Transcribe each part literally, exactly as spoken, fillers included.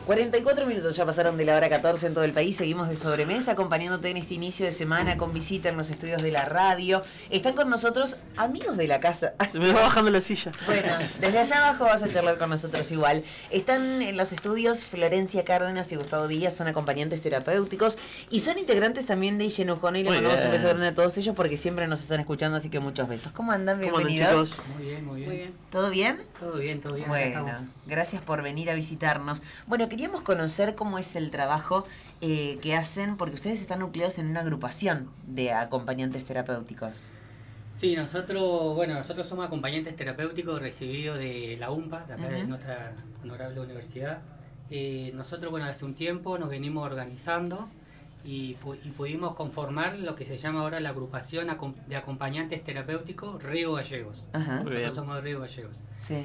cuarenta y cuatro minutos ya pasaron de la hora catorce en todo el país. Seguimos de sobremesa acompañándote en este inicio de semana con visita en los estudios de la radio. Están con nosotros amigos de la casa. Se me va bajando la silla. Bueno, desde allá abajo vas a charlar con nosotros igual. Están en los estudios Florencia Cárdenas y Gustavo Díaz, son acompañantes terapéuticos y son integrantes también de Illenujona, y le Muy mandamos bien. un beso grande a todos ellos porque siempre nos están escuchando, así que muchos besos. ¿Cómo andan? ¿Cómo andan, Bienvenidos. chicos? Muy bien, muy bien. Muy bien. ¿Todo bien? Todo bien, todo bien. acá Bueno, estamos. gracias por venir a visitarnos. Bueno, queríamos conocer cómo es el trabajo eh, que hacen, porque ustedes están nucleados en una agrupación de acompañantes terapéuticos. Sí, nosotros, bueno, nosotros somos acompañantes terapéuticos recibidos de la U M P A, de acá de Ujú. nuestra honorable universidad. Eh, nosotros, bueno, hace un tiempo nos venimos organizando y, pu- y pudimos conformar lo que se llama ahora la agrupación acom- de acompañantes terapéuticos Río Gallegos. Ajá, Muy bien. Nosotros somos Río Gallegos. sí.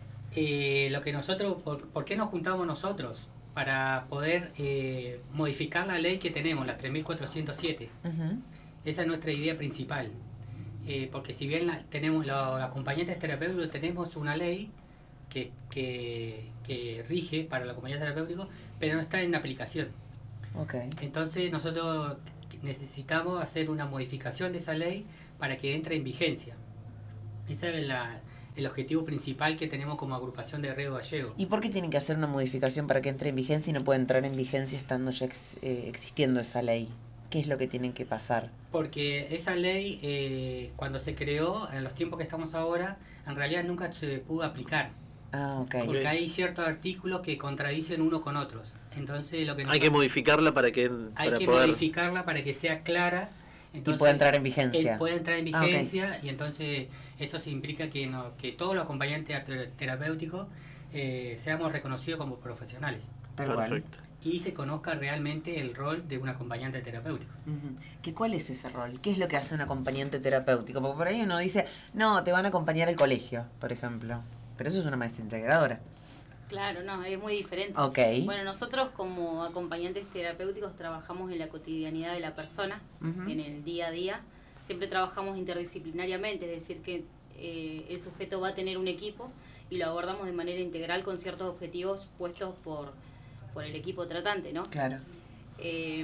Eh, lo que nosotros, por, ¿por qué nos juntamos nosotros? Para poder eh, modificar la ley que tenemos, la tres mil cuatrocientos siete. Ujú. Esa es nuestra idea principal. Eh, porque si bien la, tenemos los acompañantes terapéuticos, tenemos una ley que, que, que rige para el acompañante terapéutico, pero no está en aplicación. Ok. Entonces nosotros necesitamos hacer una modificación de esa ley para que entre en vigencia. Ese es la, el objetivo principal que tenemos como agrupación de Río Gallego. ¿Y por qué tienen que hacer una modificación para que entre en vigencia y no puede entrar en vigencia estando ya ex- eh, existiendo esa ley? ¿Qué es lo que tienen que pasar? Porque esa ley, eh, cuando se creó, en los tiempos que estamos ahora, en realidad nunca se pudo aplicar. Ah, ok. Porque Ok. hay ciertos artículos que contradicen uno con otros. Entonces lo que Hay nosotros- que modificarla para que hay para que poder... modificarla para que sea clara. Y pueda entrar en vigencia. eh, puede entrar en Ah, ok. vigencia y entonces eso se implica que, no, que todos los acompañantes ter- terapéuticos eh, seamos reconocidos como profesionales Tal cual. Perfecto. y se conozca realmente el rol de un acompañante terapéutico. Ujú. ¿Qué, ¿Cuál es ese rol? ¿Qué es lo que hace un acompañante terapéutico? Porque por ahí uno dice, no, te van a acompañar al colegio, por ejemplo. Pero eso es una maestra integradora. Claro, no, es muy diferente. Ok. Bueno, nosotros como acompañantes terapéuticos trabajamos en la cotidianidad de la persona, Ujú. en el día a día. Siempre trabajamos interdisciplinariamente, es decir, que eh, el sujeto va a tener un equipo y lo abordamos de manera integral con ciertos objetivos puestos por, por el equipo tratante, ¿no? Claro. Eh,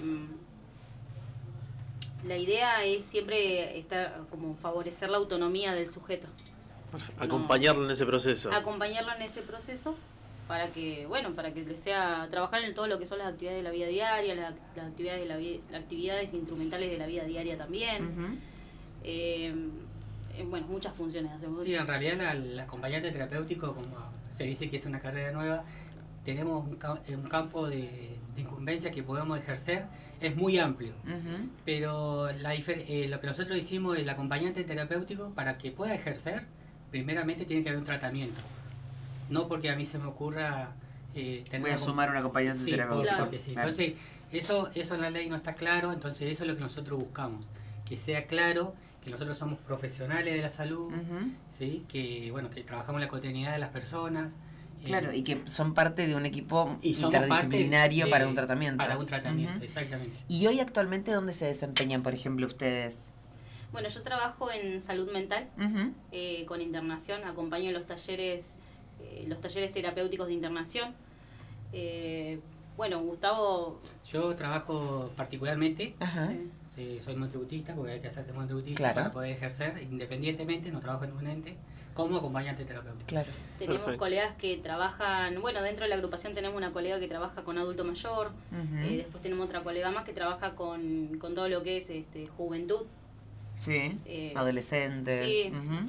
la idea es siempre estar, como favorecer la autonomía del sujeto. Perfecto. Acompañarlo en ese proceso. Acompañarlo en ese proceso para que, bueno, para que le sea trabajar en todo lo que son las actividades de la vida diaria, las, las actividades de la vi- las actividades instrumentales de la vida diaria también. Ujú. eh, eh, bueno, muchas funciones hacemos. Sí, en realidad la- el acompañante terapéutico, como se dice que es una carrera nueva, tenemos un, ca- un campo de, de incumbencia que podemos ejercer, es muy amplio. Ujú. Pero la difer- eh, lo que nosotros hicimos, el acompañante terapéutico, para que pueda ejercer, primeramente tiene que haber un tratamiento. No porque a mí se me ocurra eh, tener... Voy a algún- sumar un acompañante Sí, terapéutico. porque, Claro. porque sí. Claro. Entonces, eso, eso en la ley no está claro, entonces eso es lo que nosotros buscamos. Que sea claro que nosotros somos profesionales de la salud, Ujú. ¿sí? Que, bueno, que trabajamos en la cotidianidad de las personas. eh, Claro, y que son parte de un equipo y somos interdisciplinario parte de- para un tratamiento. Para un tratamiento, Ujú. exactamente. ¿Y hoy actualmente dónde se desempeñan, por ejemplo, ustedes? Bueno, yo trabajo en salud mental Ujú. eh, con internación, acompaño en los talleres, eh, los talleres terapéuticos de internación. Eh, bueno, Gustavo, Yo trabajo particularmente, Ajá. sí. sí, soy monotributista, porque hay que hacerse monotributista Claro. para poder ejercer independientemente, no trabajo en un ente, como acompañante terapéutico. Claro. Tenemos Perfecto. colegas que trabajan, bueno, dentro de la agrupación tenemos una colega que trabaja con adulto mayor, Ujú. eh, después tenemos otra colega más que trabaja con, con todo lo que es este, juventud. Sí. Eh, Adolescentes. sí. Ujú.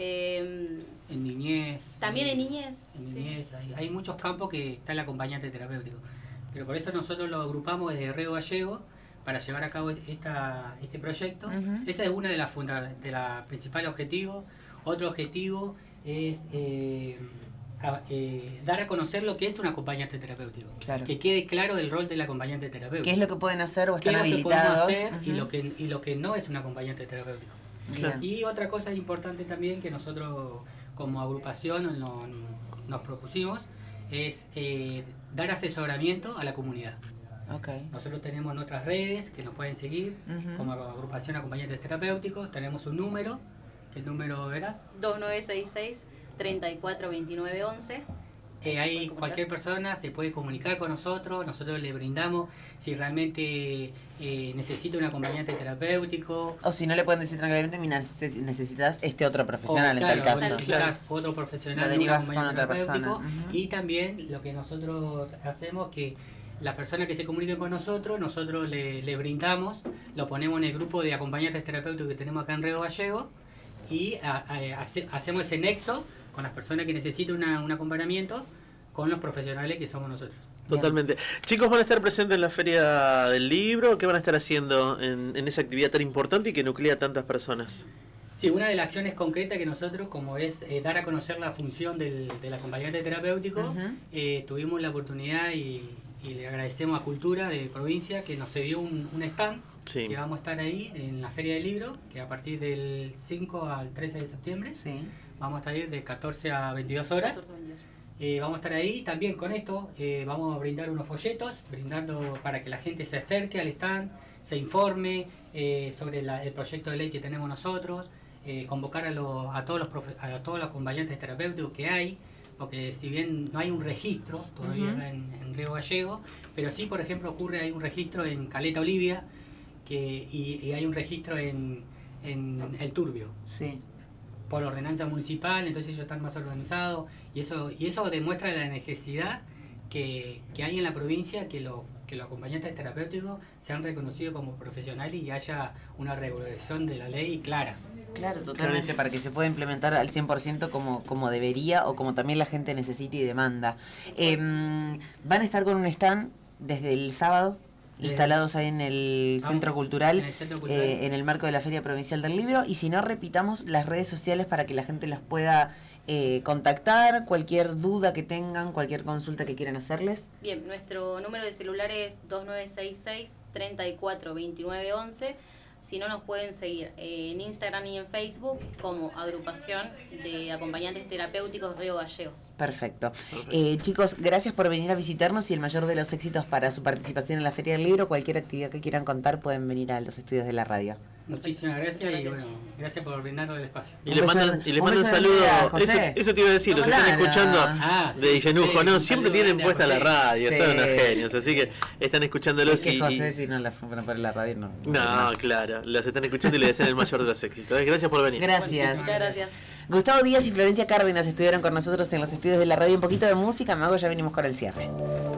Eh, En niñez. también eh, en niñez. En sí. niñez, hay, hay muchos campos que está el acompañante terapéutico. Pero por eso nosotros lo agrupamos desde Río Gallego para llevar a cabo esta, este proyecto. Ujú. Esa es una de las funda, de la principales objetivos. Otro objetivo es eh, a- eh, dar a conocer lo que es un acompañante terapéutico. Claro. Que quede claro el rol del acompañante terapéutico. ¿Qué es lo que pueden hacer o ¿Qué están es lo que podemos habilitados? hacer y, Ujú. lo que, y lo que no es un acompañante terapéutico. Bien. Y otra cosa importante también que nosotros como agrupación no- nos propusimos es eh, dar asesoramiento a la comunidad. Ok. Nosotros tenemos nuestras redes que nos pueden seguir Ujú. como agrupación acompañantes terapéuticos, tenemos un número, que el número era dos nueve seis seis, treinta y cuatro veintinueve once. Eh, ahí cualquier persona se puede comunicar con nosotros, nosotros le brindamos si realmente eh, necesita un acompañante terapéutico. O si no le pueden decir tranquilamente, mira, neces- necesitas este otro profesional o, en claro, tal vos caso. necesitas otro profesional, Lo de un derivas con acompañante otra persona. terapéutico. Ujú. Y también lo que nosotros hacemos que las personas que se comuniquen con nosotros, nosotros le, le brindamos, lo ponemos en el grupo de acompañantes terapéuticos que tenemos acá en Río Gallegos y a, a, hace, hacemos ese nexo con las personas que necesitan una, un acompañamiento con los profesionales que somos nosotros. Totalmente. Chicos, ¿van a estar presentes en la Feria del Libro? ¿Qué van a estar haciendo en, en esa actividad tan importante y que nuclea a tantas personas? Sí, una de las acciones concretas que nosotros, como es eh, dar a conocer la función del, del acompañante terapéutico, Ujú. eh, tuvimos la oportunidad y, y le agradecemos a Cultura de Provincia que nos cedió un, un stand, Sí. que vamos a estar ahí en la Feria del Libro, que a partir del cinco al trece de septiembre, Sí. vamos a estar ahí de catorce a veintidós horas. Eh, vamos a estar ahí también con esto, eh, vamos a brindar unos folletos, brindando para que la gente se acerque al stand, se informe eh, sobre la- el proyecto de ley que tenemos nosotros, eh, convocar a, los, a, todos los profe- a todos los acompañantes terapéuticos que hay, porque si bien no hay un registro todavía Ujú. acá en, en Río Gallego, pero sí, por ejemplo, ocurre, hay un registro en Caleta Olivia que, y, y hay un registro en, en El Turbio Sí. por ordenanza municipal, entonces ellos están más organizados y eso y eso demuestra la necesidad que, que hay en la provincia que, lo, que los acompañantes terapéuticos sean reconocidos como profesionales y haya una regulación de la ley clara. Claro, totalmente, Clarísimo. para que se pueda implementar al cien por ciento como, como debería o como también la gente necesita y demanda. Eh, van a estar con un stand desde el sábado, Desde- instalados ahí en el Ah, Centro Cultural, en el Centro Cultural. eh, en el marco de la Feria Provincial del Libro, y si no, repitamos las redes sociales para que la gente las pueda eh, contactar, cualquier duda que tengan, cualquier consulta que quieran hacerles. Bien, nuestro número de celular es dos nueve seis seis, tres cuatro dos nueve uno uno. Si no, nos pueden seguir en Instagram y en Facebook como Agrupación de Acompañantes Terapéuticos Río Gallegos. Perfecto. Eh, chicos, gracias por venir a visitarnos y el mayor de los éxitos para su participación en la Feria del Libro. Cualquier actividad que quieran contar pueden venir a los estudios de la radio. Muchísimas gracias, Muchas y gracias. bueno, gracias por brindarnos el espacio. Y Un le beso mandan, en- y le un mandan un beso en saludo. el día, Eso, José. eso te iba a decir, los Hola, están Ana. escuchando Ah, sí, de Villanujo, sí, ¿no? un Siempre saludo tienen grande a puesta la José. radio, Sí. son unos genios, así que están escuchándolos Es que y. José, y- si no la fueran por la radio, no. No, claro, las están escuchando y le desean el mayor de los éxitos. Gracias por venir. Gracias. Muchas gracias. Gustavo Díaz y Florencia Cárdenas estuvieron con nosotros en los estudios de la radio. Un poquito de música, Mago, ya venimos con el cierre.